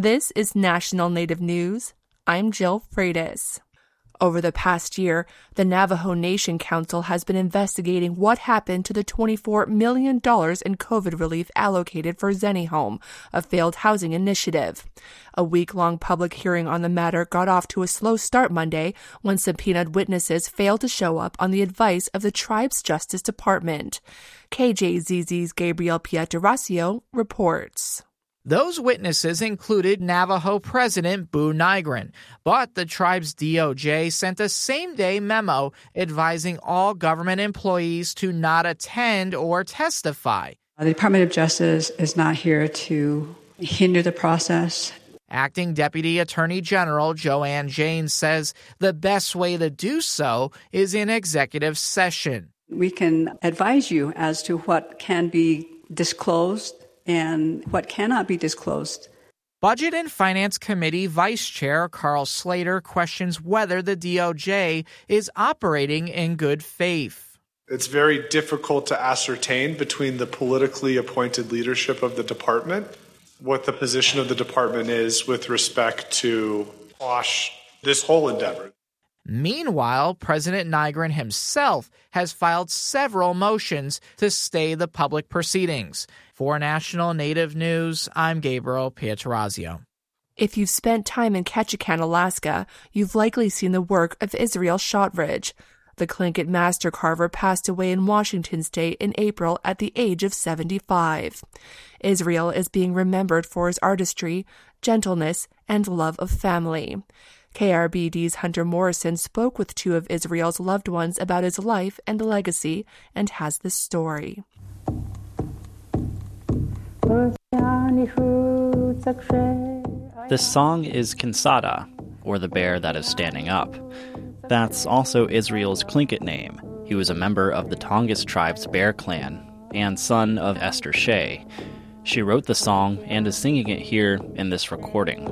This is National Native News. I'm Jill Freitas. Over the past year, the Navajo Nation Council has been investigating what happened to the $24 million in COVID relief allocated for Zenihome, a failed housing initiative. A week-long public hearing on the matter got off to a slow start Monday when subpoenaed witnesses failed to show up on the advice of the tribe's Justice Department. KJZZ's Gabriel Pietrasio reports. Those witnesses included Navajo President Boo Nygren, but the tribe's DOJ sent a same-day memo advising all government employees to not attend or testify. The Department of Justice is not here to hinder the process. Acting Deputy Attorney General Joanne Janes says the best way to do so is in executive session. We can advise you as to what can be disclosed and what cannot be disclosed. Budget and Finance Committee Vice Chair Carl Slater questions whether the DOJ is operating in good faith. It's very difficult to ascertain between the politically appointed leadership of the department what the position of the department is with respect to quash this whole endeavor. Meanwhile, President Nygren himself has filed several motions to stay the public proceedings. For National Native News, I'm Gabriel Pietrasio. If you've spent time in Ketchikan, Alaska, you've likely seen the work of Israel Shotridge. The Tlingit master carver passed away in Washington state in April at the age of 75. Israel is being remembered for his artistry, gentleness, and love of family. KRBD's Hunter Morrison spoke with two of Israel's loved ones about his life and legacy and has this story. This song is Kinsada, or the bear that is standing up. That's also Israel's Tlingit name. He was a member of the Tongass tribe's Bear Clan and son of Esther Shea. She wrote the song and is singing it here in this recording.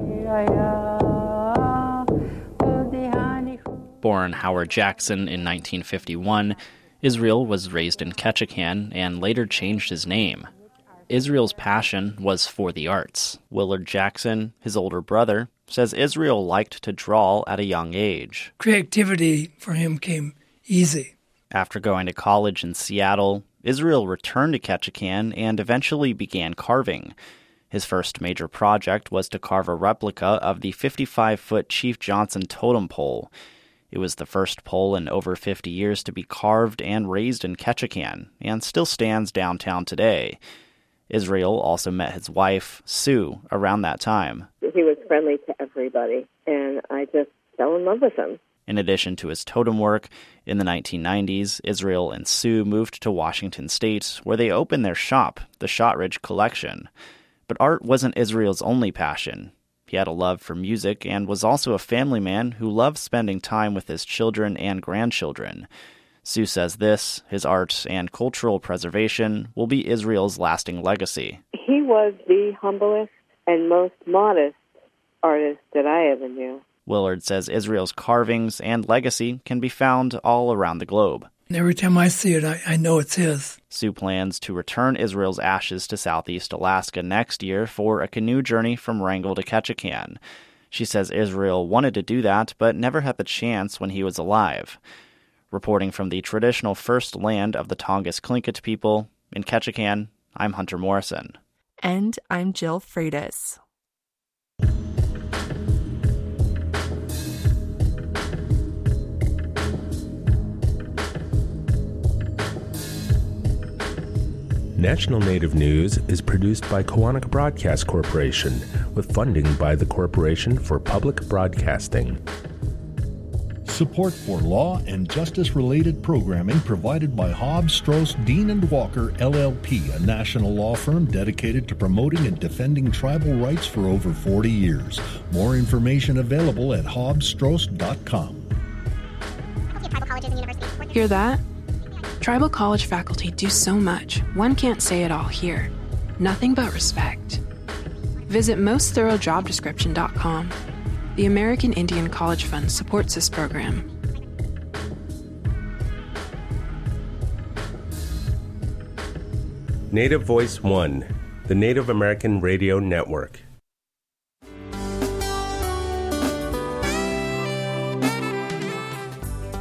Born Howard Jackson in 1951, Israel was raised in Ketchikan and later changed his name. Israel's passion was for the arts. Willard Jackson, his older brother, says Israel liked to draw at a young age. Creativity for him came easy. After going to college in Seattle, Israel returned to Ketchikan and eventually began carving. His first major project was to carve a replica of the 55-foot Chief Johnson totem pole. It was the first pole in over 50 years to be carved and raised in Ketchikan, and still stands downtown today. Israel also met his wife, Sue, around that time. He was friendly to everybody, and I just fell in love with him. In addition to his totem work, in the 1990s, Israel and Sue moved to Washington state, where they opened their shop, the Shotridge Collection. But art wasn't Israel's only passion. He had a love for music and was also a family man who loved spending time with his children and grandchildren. Sue says this, his art and cultural preservation, will be Israel's lasting legacy. He was the humblest and most modest artist that I ever knew. Willard says Israel's carvings and legacy can be found all around the globe. Every time I see it, I know it's his. Sue plans to return Israel's ashes to Southeast Alaska next year for a canoe journey from Wrangell to Ketchikan. She says Israel wanted to do that, but never had the chance when he was alive. Reporting from the traditional first land of the Tongass Tlingit people, in Ketchikan, I'm Hunter Morrison. And I'm Jill Freitas. National Native News is produced by Koahnic Broadcast Corporation with funding by the Corporation for Public Broadcasting. Support for law and justice-related programming provided by Hobbs, Strauss, Dean & Walker, LLP, a national law firm dedicated to promoting and defending tribal rights for over 40 years. More information available at hobbsstrauss.com. Hear that? Tribal college faculty do so much, one can't say it all here. Nothing but respect. Visit mostthoroughdescription.com. The American Indian College Fund supports this program. Native Voice One, the Native American Radio Network.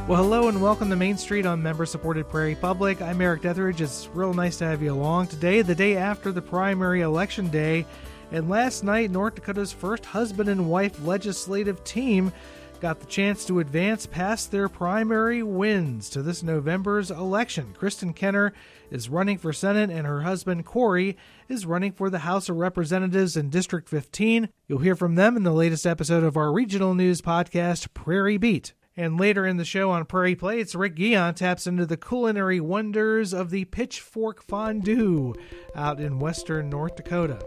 Well, hello and welcome to Main Street on member-supported Prairie Public. I'm Eric Detheridge. It's real nice to have you along today, the day after the primary election day. And last night, North Dakota's first husband and wife legislative team got the chance to advance past their primary wins to this November's election. Kristen Kenner is running for Senate, and her husband, Corey, is running for the House of Representatives in District 15. You'll hear from them in the latest episode of our regional news podcast, Prairie Beat. And later in the show on Prairie Plates, Rick Guion taps into the culinary wonders of the Pitchfork Fondue out in western North Dakota.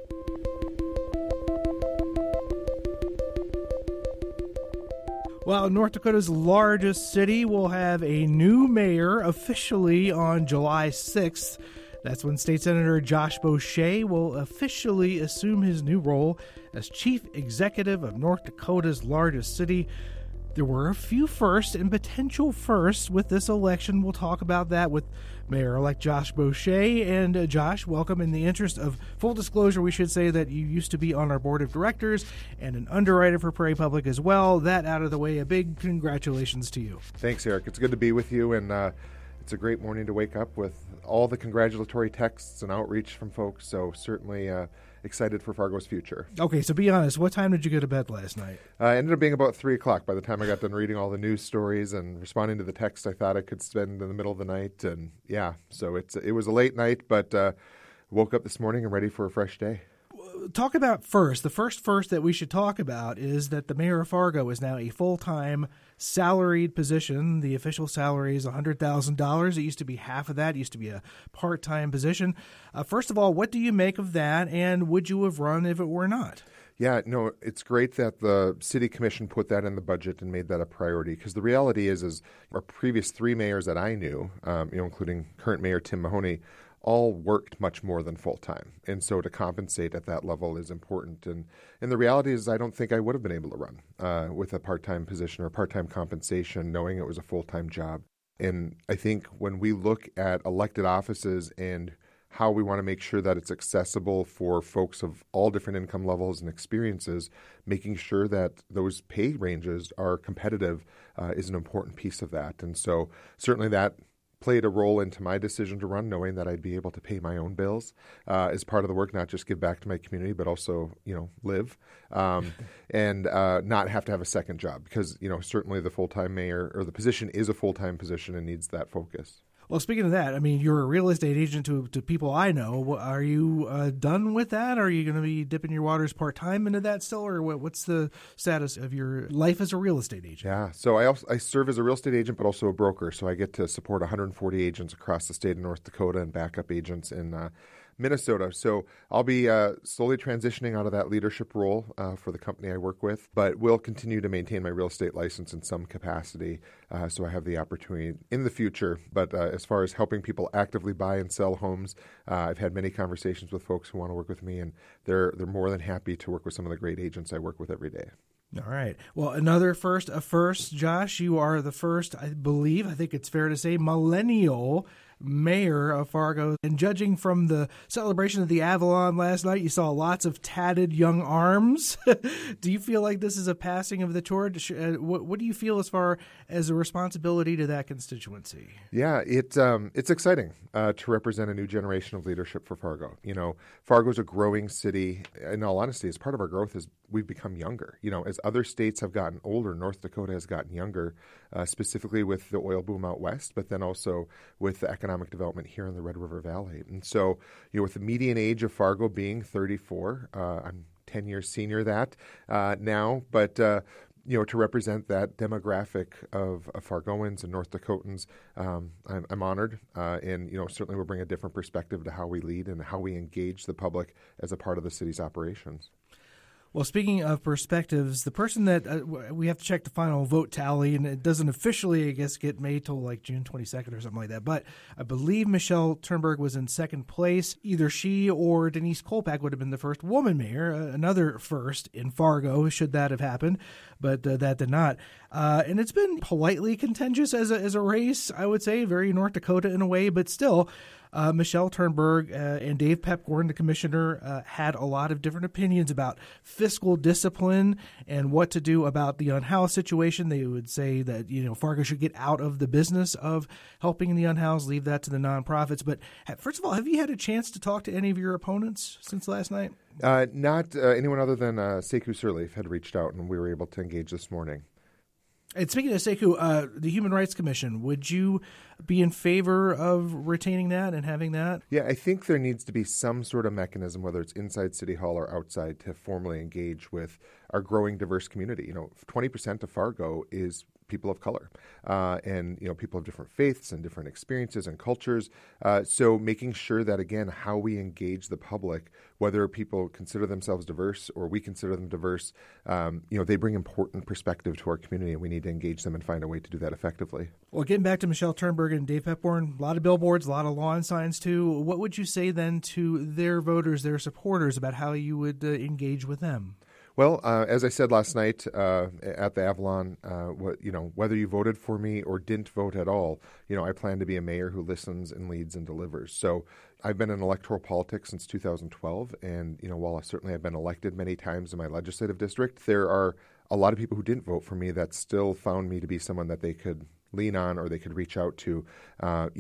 Well, North Dakota's largest city will have a new mayor officially on July 6th. That's when State Senator Josh Beauchesne will officially assume his new role as chief executive of North Dakota's largest city. There were a few firsts and potential firsts with this election. We'll talk about that with Mayor-elect Josh Beauchesne. And Josh, welcome. In the interest of full disclosure, we should say that you used to be on our board of directors and an underwriter for Prairie Public as well. That out of the way, a big congratulations to you. Thanks, Eric. It's good to be with you, and it's a great morning to wake up with all the congratulatory texts and outreach from folks. So certainly excited for Fargo's future. Okay, so be honest. What time did you go to bed last night? It ended up being about 3 o'clock by the time I got done reading all the news stories and responding to the text I thought I could spend in the middle of the night. And yeah, so it was a late night, but woke up this morning and ready for a fresh day. Talk about first. The first that we should talk about is that the mayor of Fargo is now a full-time salaried position. The official salary is $100,000. It used to be half of that. It used to be a part-time position. First of all, what do you make of that, and would you have run if it were not? Yeah, no, it's great that the city commission put that in the budget and made that a priority, because the reality is our previous 3 mayors that I knew, including current mayor Tim Mahoney, all worked much more than full-time. And so to compensate at that level is important. And the reality is I don't think I would have been able to run with a part-time position or part-time compensation, knowing it was a full-time job. And I think when we look at elected offices and how we want to make sure that it's accessible for folks of all different income levels and experiences, making sure that those pay ranges are competitive is an important piece of that. And so certainly that played a role into my decision to run, knowing that I'd be able to pay my own bills as part of the work, not just give back to my community, but also, live and not have to have a second job, because, certainly the full-time mayor or the position is a full-time position and needs that focus. Well, speaking of that, I mean, you're a real estate agent to people I know. Are you done with that? Are you going to be dipping your waters part-time into that still, or what's the status of your life as a real estate agent? Yeah, so I serve as a real estate agent, but also a broker. So I get to support 140 agents across the state of North Dakota and backup agents in Minnesota. So I'll be slowly transitioning out of that leadership role for the company I work with, but will continue to maintain my real estate license in some capacity, so I have the opportunity in the future. But as far as helping people actively buy and sell homes, I've had many conversations with folks who want to work with me, and they're more than happy to work with some of the great agents I work with every day. All right. Well, a first, Josh. You are the first, I think it's fair to say, millennial mayor of Fargo. And judging from the celebration of the Avalon last night, you saw lots of tatted young arms. Do you feel like this is a passing of the torch? What do you feel as far as a responsibility to that constituency? Yeah, it's exciting to represent a new generation of leadership for Fargo. Fargo's a growing city. In all honesty, as part of our growth is we've become younger. As other states have gotten older, North Dakota has gotten younger, specifically with the oil boom out west, but then also with the economic development here in the Red River Valley. And so, with the median age of Fargo being 34, I'm 10 years senior that now, but to represent that demographic of Fargoans and North Dakotans, I'm honored, and certainly will bring a different perspective to how we lead and how we engage the public as a part of the city's operations. Well, speaking of perspectives, the person that we have to check the final vote tally, and it doesn't officially, I guess, get made till like June 22nd or something like that. But I believe Michelle Turnberg was in second place. Either she or Denise Kolpak would have been the first woman mayor, another first in Fargo, should that have happened. But that did not. And it's been politely contentious as a race, I would say, very North Dakota in a way, but still. Michelle Turnberg and Dave Pepcorn, the commissioner, had a lot of different opinions about fiscal discipline and what to do about the unhoused situation. They would say that, Fargo should get out of the business of helping the unhoused, leave that to the nonprofits. But first of all, have you had a chance to talk to any of your opponents since last night? Not anyone other than Sekou Sirleaf had reached out, and we were able to engage this morning. And speaking of Sekou, the Human Rights Commission, would you be in favor of retaining that and having that? Yeah, I think there needs to be some sort of mechanism, whether it's inside City Hall or outside, to formally engage with our growing diverse community. 20% of Fargo is people of color, and people of different faiths and different experiences and cultures. So making sure that, again, how we engage the public, whether people consider themselves diverse or we consider them diverse, they bring important perspective to our community, and we need to engage them and find a way to do that effectively. Well, getting back to Michelle Turnberg and Dave Pepcorn, a lot of billboards, a lot of lawn signs too. What would you say then to their voters, their supporters, about how you would engage with them? Well, as I said last night at the Avalon, whether you voted for me or didn't vote at all, I plan to be a mayor who listens and leads and delivers. So I've been in electoral politics since 2012, and while certainly I've been elected many times in my legislative district, there are a lot of people who didn't vote for me that still found me to be someone that they could lean on or they could reach out to. At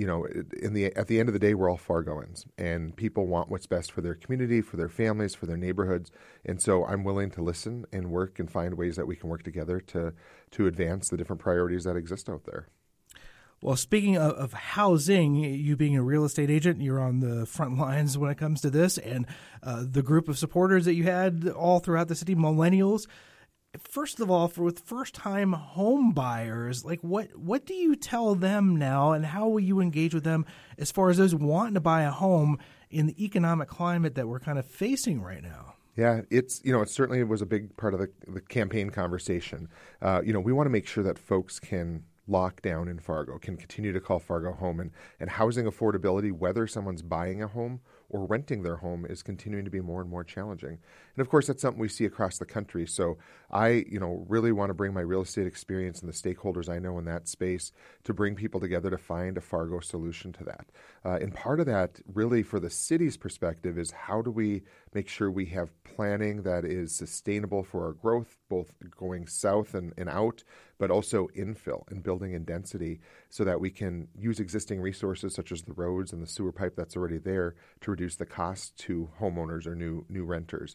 the end of the day, we're all Fargoans, and people want what's best for their community, for their families, for their neighborhoods. And so I'm willing to listen and work and find ways that we can work together to advance the different priorities that exist out there. Well, speaking of housing, you being a real estate agent, you're on the front lines when it comes to this, and the group of supporters that you had all throughout the city, millennials. First of all, with first-time home buyers, what do you tell them now, and how will you engage with them as far as those wanting to buy a home in the economic climate that we're kind of facing right now? Yeah, it certainly was a big part of the campaign conversation. We want to make sure that folks can lock down in Fargo, can continue to call Fargo home, and housing affordability, whether someone's buying a home or renting their home, is continuing to be more and more challenging. And of course, that's something we see across the country. So I, really want to bring my real estate experience and the stakeholders I know in that space to bring people together to find a Fargo solution to that. And part of that, really, for the city's perspective, is how do we make sure we have planning that is sustainable for our growth, both going south and out, but also infill and building in density so that we can use existing resources such as the roads and the sewer pipe that's already there to reduce the cost to homeowners or new renters.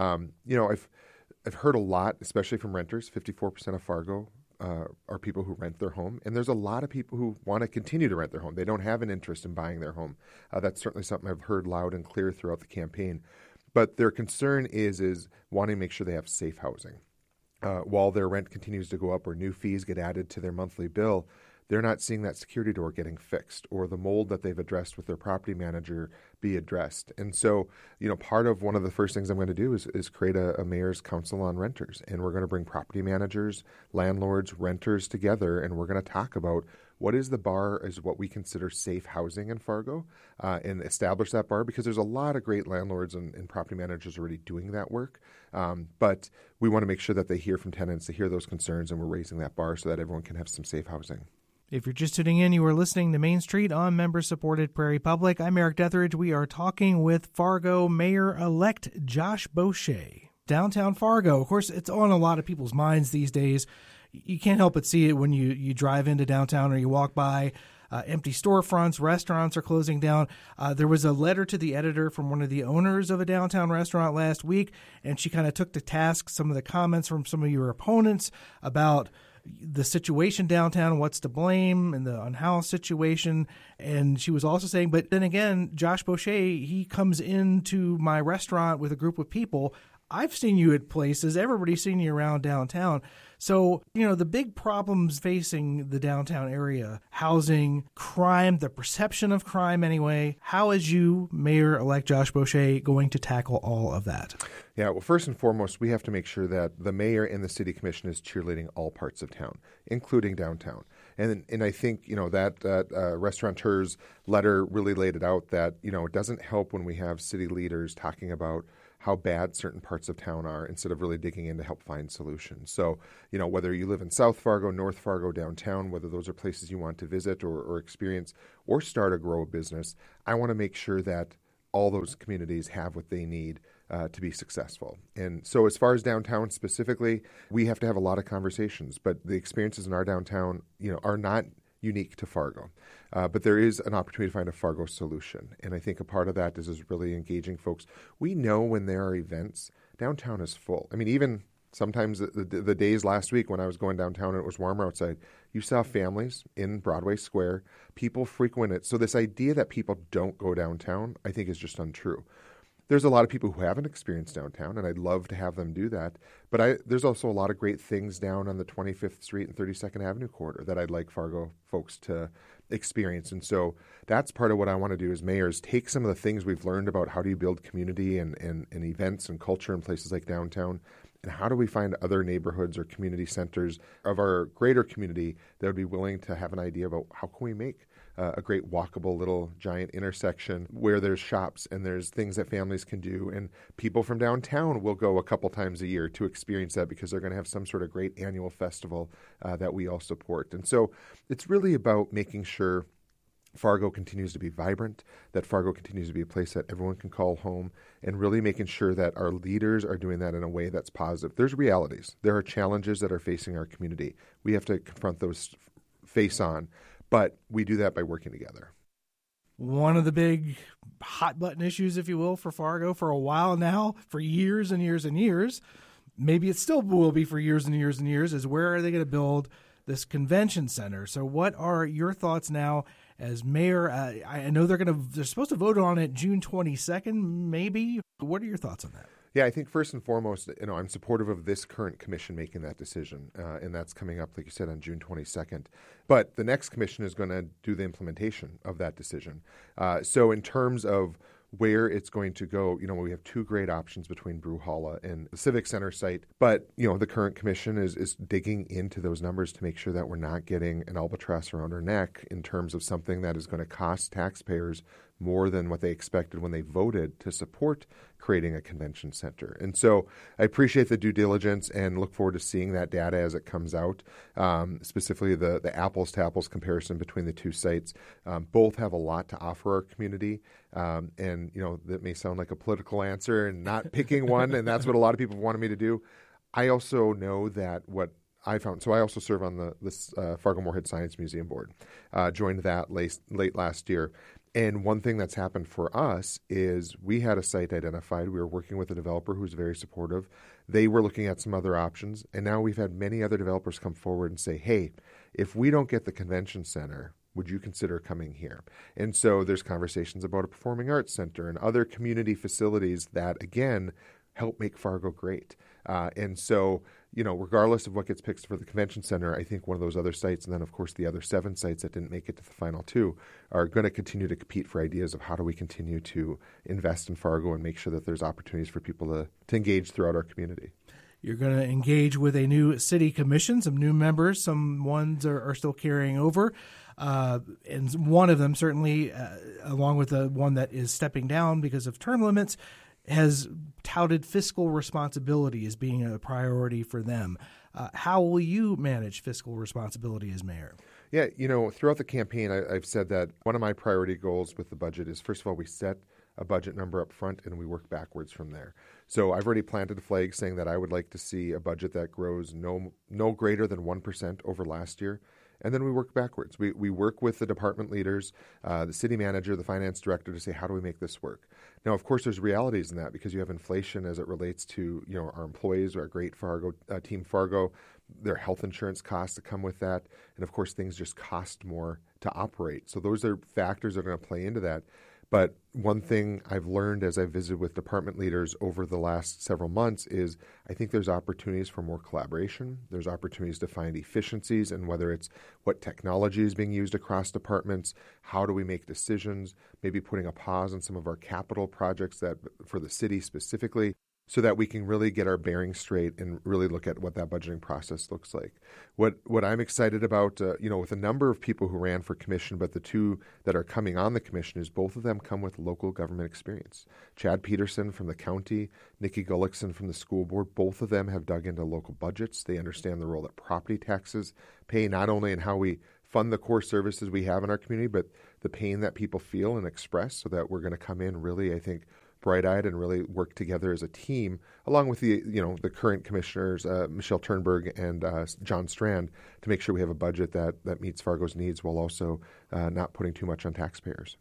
I've heard a lot, especially from renters. 54% of Fargo are people who rent their home, and there's a lot of people who want to continue to rent their home. They don't have an interest in buying their home. That's certainly something I've heard loud and clear throughout the campaign. But their concern is wanting to make sure they have safe housing. While their rent continues to go up or new fees get added to their monthly bill, they're not seeing that security door getting fixed or the mold that they've addressed with their property manager be addressed. And so, part of one of the first things I'm going to do is create a mayor's council on renters. And we're going to bring property managers, landlords, renters together, and we're going to talk about what is the bar as what we consider safe housing in Fargo, and establish that bar, because there's a lot of great landlords and property managers already doing that work. But we want to make sure that they hear from tenants, they hear those concerns, and we're raising that bar so that everyone can have some safe housing. If you're just tuning in, you are listening to Main Street on member-supported Prairie Public. I'm Eric Detheridge. We are talking with Fargo Mayor-elect Josh Boucher. Downtown Fargo, of course, it's on a lot of people's minds these days. You can't help but see it when you drive into downtown or you walk by. Empty storefronts, restaurants are closing down. There was a letter to the editor from one of the owners of a downtown restaurant last week, and she kind of took to task some of the comments from some of your opponents about the situation downtown, what's to blame, and the unhoused situation. And she was also saying, but then again, Josh Boucher, he comes into my restaurant with a group of people. I've seen you at places. Everybody's seen you around downtown. So, the big problems facing the downtown area, housing, crime, the perception of crime anyway. How is you, Mayor-elect Josh Boucher, going to tackle all of that? Yeah, well, first and foremost, we have to make sure that the mayor and the city commission is cheerleading all parts of town, including downtown. And I think, that restaurateur's letter really laid it out that, it doesn't help when we have city leaders talking about how bad certain parts of town are instead of really digging in to help find solutions. So, whether you live in South Fargo, North Fargo, downtown, whether those are places you want to visit or experience or start or grow a business, I want to make sure that all those communities have what they need to be successful. And so as far as downtown specifically, we have to have a lot of conversations, but the experiences in our downtown, are not unique to Fargo. But there is an opportunity to find a Fargo solution. And I think a part of that is really engaging folks. We know when there are events, downtown is full. I mean, even sometimes the days last week when I was going downtown and it was warmer outside, you saw families in Broadway Square. People frequent it. So this idea that people don't go downtown, I think, is just untrue. There's a lot of people who haven't experienced downtown, and I'd love to have them do that. But there's also a lot of great things down on the 25th Street and 32nd Avenue corridor that I'd like Fargo folks to experience. And so that's part of what I want to do as mayor is take some of the things we've learned about how do you build community and events and culture in places like downtown, and how do we find other neighborhoods or community centers of our greater community that would be willing to have an idea about how can we make a great walkable little giant intersection where there's shops and there's things that families can do. And people from downtown will go a couple times a year to experience that because they're going to have some sort of great annual festival that we all support. And so it's really about making sure Fargo continues to be vibrant, that Fargo continues to be a place that everyone can call home, and really making sure that our leaders are doing that in a way that's positive. There's realities. There are challenges that are facing our community. We have to confront those face on, but we do that by working together. One of the big hot button issues, if you will, for Fargo for a while now, for years and years and years, maybe it still will be for years and years and years, is where are they going to build this convention center? So what are your thoughts now as mayor? I know they're supposed to vote on it June 22nd, maybe. What are your thoughts on that? Yeah, I think first and foremost, I'm supportive of this current commission making that decision, and that's coming up, like you said, on June 22nd. But the next commission is going to do the implementation of that decision. So in terms of where it's going to go, we have two great options between Brewhalla and the Civic Center site. But, the current commission is digging into those numbers to make sure that we're not getting an albatross around our neck in terms of something that is going to cost taxpayers more than what they expected when they voted to support creating a convention center. And so I appreciate the due diligence and look forward to seeing that data as it comes out, specifically the apples to apples comparison between the two sites. Both have a lot to offer our community. And, that may sound like a political answer and not picking one, and that's what a lot of people wanted me to do. I also know that what I found, so I also serve on the Fargo-Moorhead Science Museum Board, joined that late last year. And one thing that's happened for us is we had a site identified. We were working with a developer who's very supportive. They were looking at some other options. And now we've had many other developers come forward and say, hey, if we don't get the convention center, would you consider coming here? And so there's conversations about a performing arts center and other community facilities that, again, help make Fargo great. And so, regardless of what gets picked for the convention center, I think one of those other sites, and then, of course, the other 7 sites that didn't make it to the final 2, are going to continue to compete for ideas of how do we continue to invest in Fargo and make sure that there's opportunities for people to engage throughout our community. You're going to engage with a new city commission, some new members. Some ones are still carrying over. And one of them, certainly, along with the one that is stepping down because of term limits, has touted fiscal responsibility as being a priority for them. How will you manage fiscal responsibility as mayor? Yeah, throughout the campaign, I've said that one of my priority goals with the budget is, first of all, we set a budget number up front and we work backwards from there. So I've already planted a flag saying that I would like to see a budget that grows no greater than 1% over last year. And then we work backwards. We work with the department leaders, the city manager, the finance director to say, how do we make this work? Now, of course, there's realities in that because you have inflation as it relates to our employees, our great Fargo, Team Fargo, their health insurance costs that come with that. And, of course, things just cost more to operate. So those are factors that are going to play into that. But one thing I've learned as I've visited with department leaders over the last several months is I think there's opportunities for more collaboration. There's opportunities to find efficiencies, and whether it's what technology is being used across departments, how do we make decisions, maybe putting a pause on some of our capital projects that for the city specifically. so that we can really get our bearings straight and really look at what that budgeting process looks like. What I'm excited about, with a number of people who ran for commission, but the two that are coming on the commission is both of them come with local government experience. Chad Peterson from the county, Nikki Gullickson from the school board, both of them have dug into local budgets. They understand the role that property taxes play, not only in how we fund the core services we have in our community, but the pain that people feel and express, so that we're going to come in really, I think, bright-eyed and really work together as a team, along with the current commissioners, Michelle Turnberg and John Strand, to make sure we have a budget that meets Fargo's needs while also not putting too much on taxpayers.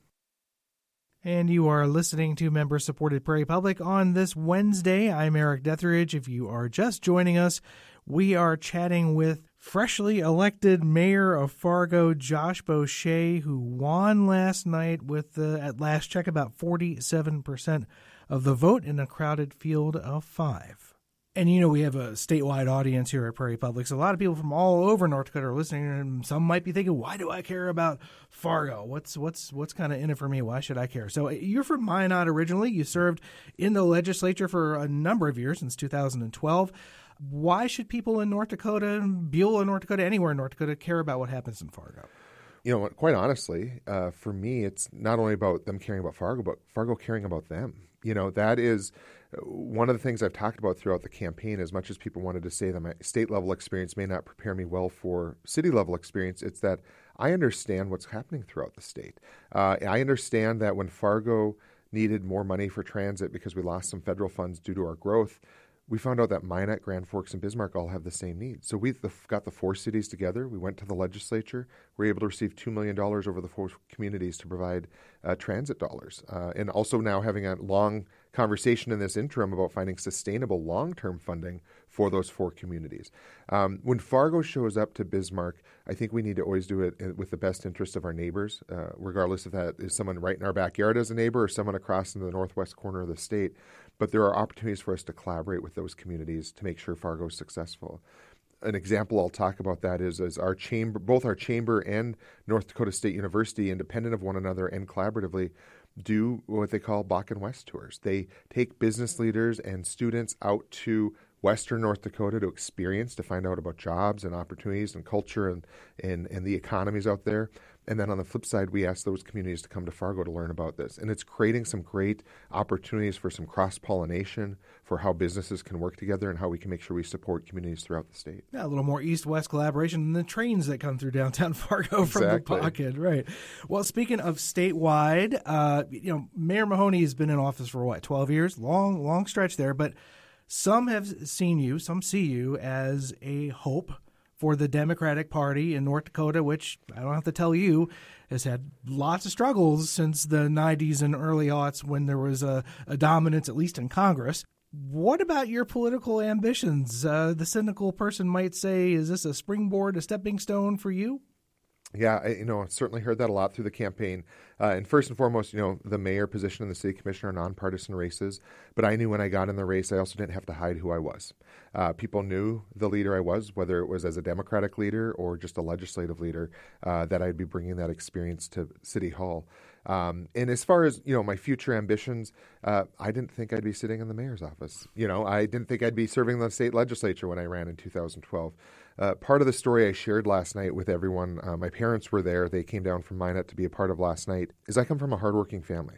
And you are listening to Member-Supported Prairie Public on this Wednesday. I'm Eric Detheridge. If you are just joining us, we are chatting with freshly elected Mayor of Fargo, Josh Boucher, who won last night with, at last check, about 47% of the vote in a crowded field of 5. And we have a statewide audience here at Prairie Public, so a lot of people from all over North Dakota are listening, and some might be thinking, why do I care about Fargo? What's kind of in it for me? Why should I care? So you're from Minot originally. You served in the legislature for a number of years, since 2012. Why should people in North Dakota, Beulah, North Dakota, anywhere in North Dakota, care about what happens in Fargo? Quite honestly, for me, it's not only about them caring about Fargo, but Fargo caring about them. That is one of the things I've talked about throughout the campaign. As much as people wanted to say that my state-level experience may not prepare me well for city-level experience, it's that I understand what's happening throughout the state. I understand that when Fargo needed more money for transit because we lost some federal funds due to our growth, we found out that Minot, Grand Forks, and Bismarck all have the same needs. So we got the 4 cities together. We went to the legislature. We were able to receive $2 million over the 4 communities to provide transit dollars. And also now having a long conversation in this interim about finding sustainable long-term funding for those 4 communities. When Fargo shows up to Bismarck, I think we need to always do it with the best interest of our neighbors, regardless if that is someone right in our backyard as a neighbor or someone across in the northwest corner of the state. But there are opportunities for us to collaborate with those communities to make sure Fargo is successful. An example I'll talk about that is our chamber, both our chamber and North Dakota State University, independent of one another and collaboratively, do what they call Bakken West tours. They take business leaders and students out to Western North Dakota to experience, to find out about jobs and opportunities and culture and the economies out there. And then on the flip side, we ask those communities to come to Fargo to learn about this. And it's creating some great opportunities for some cross-pollination, for how businesses can work together and how we can make sure we support communities throughout the state. Yeah, a little more east-west collaboration than the trains that come through downtown Fargo from the pocket. Right. Well, speaking of statewide, Mayor Mahoney has been in office for 12 years? Long stretch there. But some have seen you, some see you as a hope for the Democratic Party in North Dakota, which I don't have to tell you has had lots of struggles since the 90s and early aughts when there was a dominance, at least in Congress. What about your political ambitions? The cynical person might say, is this a springboard, a stepping stone for you? Yeah, I certainly heard that a lot through the campaign. And first and foremost, the mayor position and the city commissioner are nonpartisan races. But I knew when I got in the race, I also didn't have to hide who I was. People knew the leader I was, whether it was as a Democratic leader or just a legislative leader, that I'd be bringing that experience to City Hall. And as far as, my future ambitions, I didn't think I'd be sitting in the mayor's office. I didn't think I'd be serving the state legislature when I ran in 2012. Part of the story I shared last night with everyone, my parents were there. They came down from Minot to be a part of last night, is I come from a hardworking family.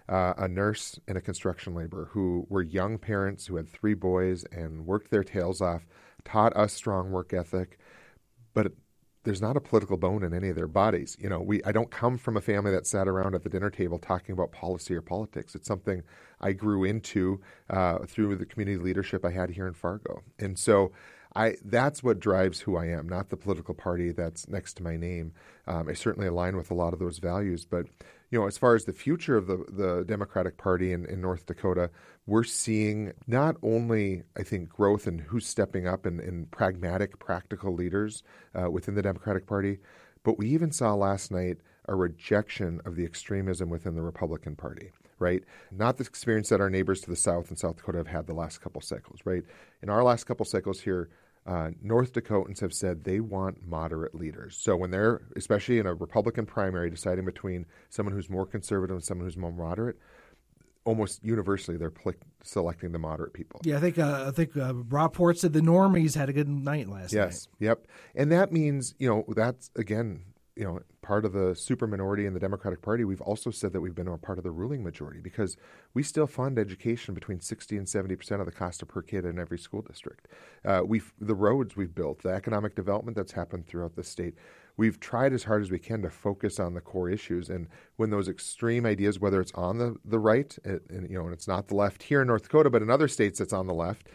A nurse and a construction laborer who were young parents who had 3 boys and worked their tails off, taught us strong work ethic, but there's not a political bone in any of their bodies. I don't come from a family that sat around at the dinner table talking about policy or politics. It's something I grew into through the community leadership I had here in Fargo. And so that's what drives who I am, not the political party that's next to my name. I certainly align with a lot of those values. But, as far as the future of the Democratic Party in North Dakota, we're seeing not only, I think, growth in who's stepping up and pragmatic, practical leaders within the Democratic Party, but we even saw last night a rejection of the extremism within the Republican Party. Right? Not the experience that our neighbors to the south in South Dakota have had the last couple cycles, right? In our last couple cycles here, North Dakotans have said they want moderate leaders. So when they're, especially in a Republican primary, deciding between someone who's more conservative and someone who's more moderate, almost universally they're selecting the moderate people. Yeah, I think Rob Port said the normies had a good night last night. Yes, yep. And that means, that's, again, part of the super minority in the Democratic Party. We've also said that we've been a part of the ruling majority because we still fund education between 60 and 70% of the cost of per kid in every school district. The roads we've built, the economic development that's happened throughout the state. We've tried as hard as we can to focus on the core issues. And when those extreme ideas, whether it's on the right, and it's not the left here in North Dakota, but in other states it's on the left,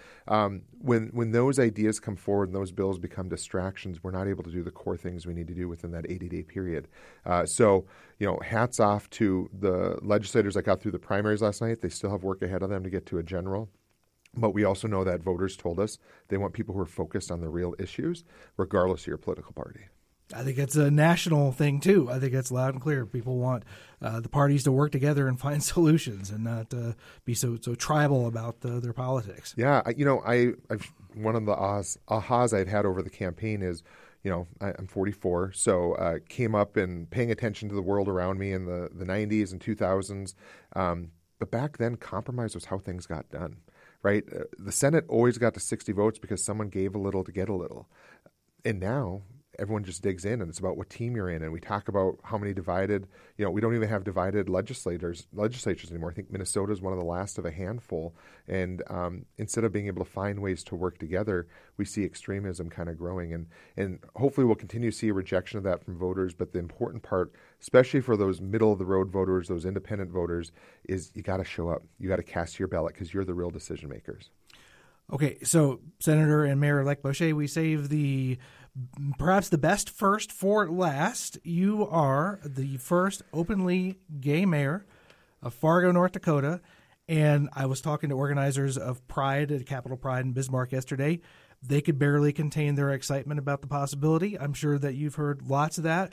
when those ideas come forward and those bills become distractions, we're not able to do the core things we need to do within that 80-day period. So hats off to the legislators that got through the primaries last night. They still have work ahead of them to get to a general. But we also know that voters told us they want people who are focused on the real issues, regardless of your political party. I think it's a national thing, too. I think it's loud and clear. People want the parties to work together and find solutions and not be so tribal about their politics. Yeah. I've one of the ahas I've had over the campaign is, I'm 44, so came up and paying attention to the world around me in the 90s and 2000s. But back then, compromise was how things got done, right? The Senate always got to 60 votes because someone gave a little to get a little. And now everyone just digs in, and it's about what team you're in. And we talk about how many divided, we don't even have divided legislatures anymore. I think Minnesota is one of the last of a handful. And instead of being able to find ways to work together, we see extremism kind of growing. And hopefully we'll continue to see a rejection of that from voters. But the important part, especially for those middle-of-the-road voters, those independent voters, is you got to show up. You got to cast your ballot because you're the real decision makers. Okay, so Senator and Mayor-elect Boucher, we save perhaps the best first for last. You are the first openly gay mayor of Fargo, North Dakota, and I was talking to organizers of Pride at Capitol Pride in Bismarck yesterday. They could barely contain their excitement about the possibility. I'm sure that you've heard lots of that.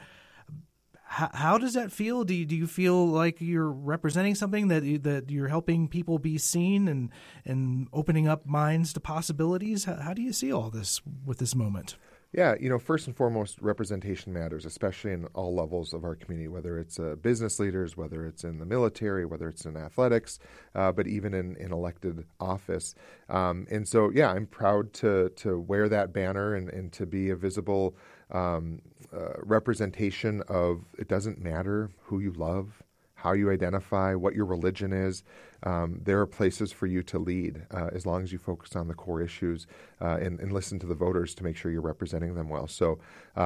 How does that feel? Do you feel like you're representing something that you're helping people be seen and opening up minds to possibilities? How do you see all this with this moment? Yeah, first and foremost, representation matters, especially in all levels of our community, whether it's business leaders, whether it's in the military, whether it's in athletics, but even in elected office. And so, yeah, I'm proud to wear that banner and to be a visible representation of it doesn't matter who you love, how you identify, what your religion is. There are places for you to lead as long as you focus on the core issues and listen to the voters to make sure you're representing them well. So,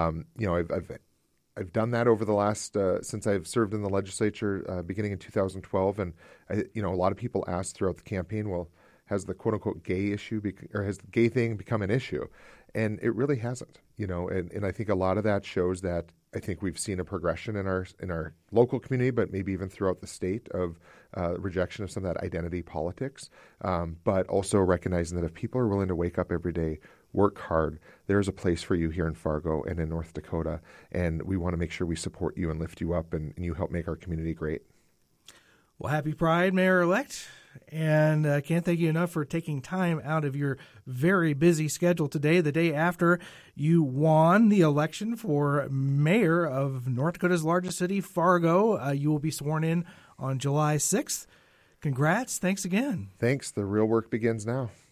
I've done that over the last since I've served in the legislature beginning in 2012, and a lot of people asked throughout the campaign, well, has the quote unquote gay issue or has the gay thing become an issue? And it really hasn't, and I think a lot of that shows that I think we've seen a progression in our local community, but maybe even throughout the state of rejection of some of that identity politics, but also recognizing that if people are willing to wake up every day, work hard, there's a place for you here in Fargo and in North Dakota, and we want to make sure we support you and lift you up and you help make our community great. Well, happy Pride, Mayor-elect. And I can't thank you enough for taking time out of your very busy schedule today, the day after you won the election for mayor of North Dakota's largest city, Fargo. You will be sworn in on July 6th. Congrats. Thanks again. Thanks. The real work begins now.